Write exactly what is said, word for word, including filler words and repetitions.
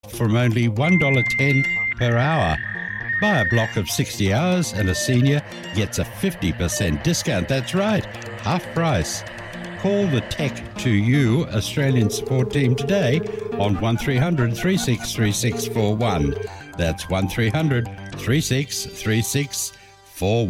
from only one dollar ten per hour. Buy a block of sixty hours and a senior gets a fifty percent discount. That's right, half price. Call the Tech to You Australian support team today on one three hundred, three six three six four one. That's one three hundred, three six three six four one.